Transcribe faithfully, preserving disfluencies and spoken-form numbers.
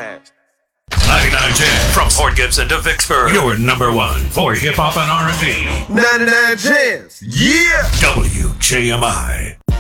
fast. ninety-nine ten from Port Gibson to Vicksburg. Your number one for hip hop and R and B. ninety-nine Jams. Yeah. W J M I.